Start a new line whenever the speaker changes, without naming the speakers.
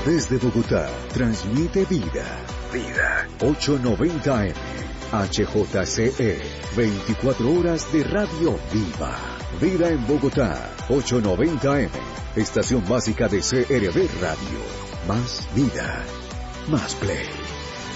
Desde Bogotá, transmite Vida. Vida. 890M. HJCE. 24 horas de radio viva. Vida en Bogotá. 890M. Estación básica de CRB Radio. Más vida. Más play.